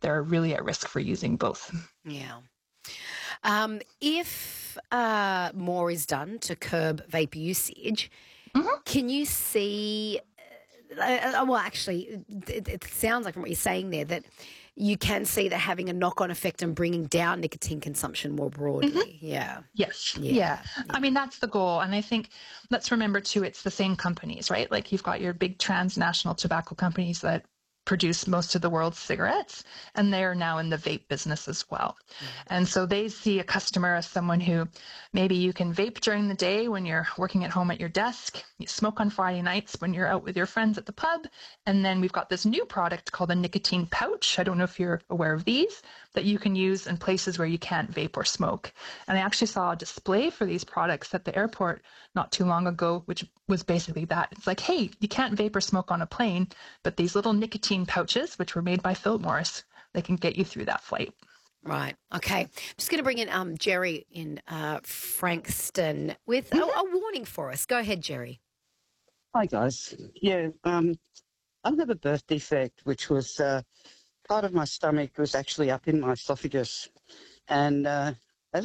they're really at risk for using both. Yeah. If more is done to curb vape usage, can you see, well, actually, it sounds like from what you're saying there that you can see that having a knock-on effect and bringing down nicotine consumption more broadly. Yeah. Yes. Yeah. Yeah. I mean, that's the goal. And I think let's remember too, it's the same companies, right? Like you've got your big transnational tobacco companies that produce most of the world's cigarettes, and they're now in the vape business as well. And so they see a customer as someone who maybe you can vape during the day when you're working at home at your desk, you smoke on Friday nights when you're out with your friends at the pub, and then we've got this new product called a nicotine pouch. I don't know if you're aware of these, that you can use in places where you can't vape or smoke. And I actually saw a display for these products at the airport not too long ago, which was basically that. It's like, hey, you can't vape or smoke on a plane, but these little nicotine pouches, which were made by Philip Morris, they can get you through that flight. Right. Okay. I'm just going to bring in Jerry in Frankston with a warning for us. Go ahead, Jerry. Hi, guys. Yeah, I have a birth defect, which was part of my stomach was actually up in my esophagus. And as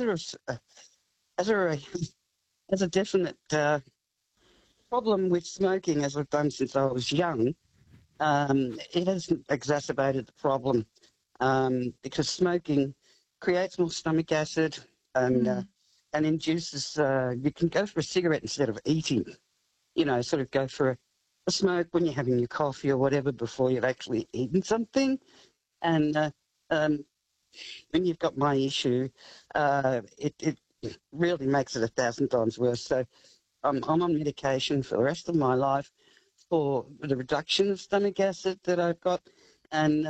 a definite problem with smoking, as I've done since I was young, it has exacerbated the problem because smoking creates more stomach acid and induces, you can go for a cigarette instead of eating, sort of go for a smoke when you're having your coffee or whatever before you've actually eaten something. And when you've got my issue, it really makes it 1,000 times worse. So I'm on medication for the rest of my life for the reduction of stomach acid that I've got. And,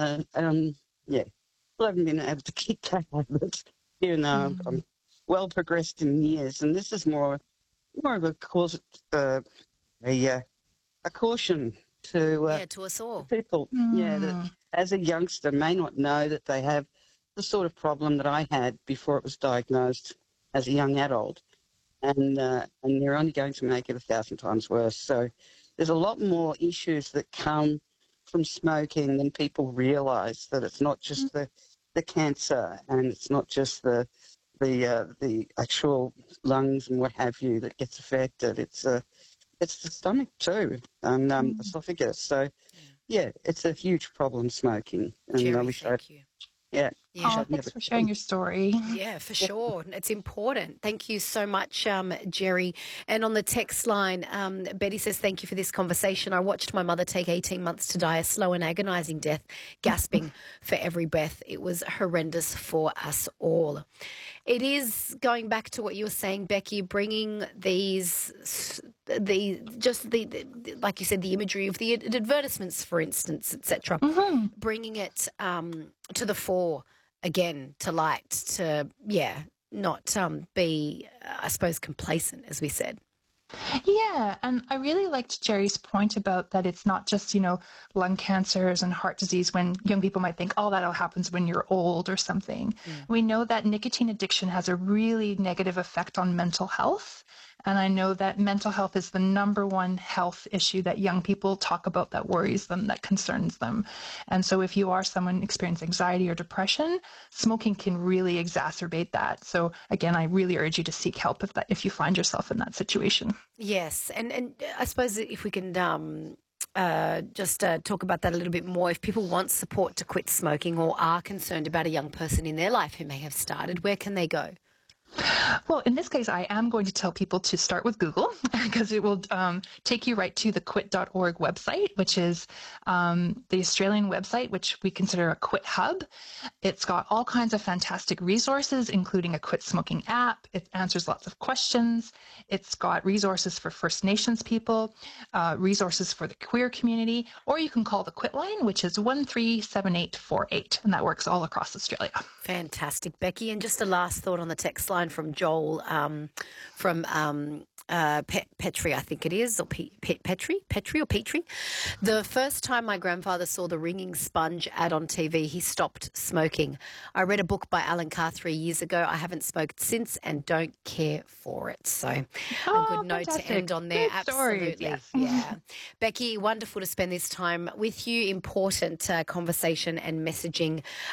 I haven't been able to keep track of it. I'm well progressed in years. And this is more of a cause, a caution to us all. People, that as a youngster may not know that they have the sort of problem that I had before it was diagnosed as a young adult, and they're only going to make it 1,000 times worse. So there's a lot more issues that come from smoking than people realise. That it's not just the cancer, and it's not just the actual lungs and what have you that gets affected. It's the stomach too, and esophagus. So it's a huge problem, smoking. And Jerry, I wish thank you. Yeah. Oh, thanks for sharing your story. Yeah, for sure. It's important. Thank you so much, Jerry. And on the text line, Betty says, thank you for this conversation. I watched my mother take 18 months to die a slow and agonising death, gasping for every breath. It was horrendous for us all. It is, going back to what you were saying, Becky, bringing like you said, the imagery of the advertisements, for instance, etc., bringing it to the fore again, to light, to, not be, I suppose, complacent, as we said. Yeah, and I really liked Jerry's point about that it's not just, lung cancers and heart disease when young people might think, oh, that all happens when you're old or something. We know that nicotine addiction has a really negative effect on mental health. And I know that mental health is the number one health issue that young people talk about that worries them, that concerns them. And so if you are someone experiencing anxiety or depression, smoking can really exacerbate that. So again, I really urge you to seek help if you find yourself in that situation. Yes. And I suppose if we can just talk about that a little bit more. If people want support to quit smoking or are concerned about a young person in their life who may have started, where can they go? Well, in this case, I am going to tell people to start with Google because it will take you right to the quit.org website, which is the Australian website, which we consider a quit hub. It's got all kinds of fantastic resources, including a quit smoking app. It answers lots of questions. It's got resources for First Nations people, resources for the queer community, or you can call the quit line, which is 137848, and that works all across Australia. Fantastic, Becky. And just a last thought on the text line from Joel from Petrie, I think it is, or Petrie. The first time my grandfather saw the ringing sponge ad on TV, he stopped smoking. I read a book by Alan Carr 3 years ago. I haven't smoked since and don't care for it. So a good note fantastic. To end on there. Good stories, absolutely. yes. Yeah. Becky, wonderful to spend this time with you. Important conversation and messaging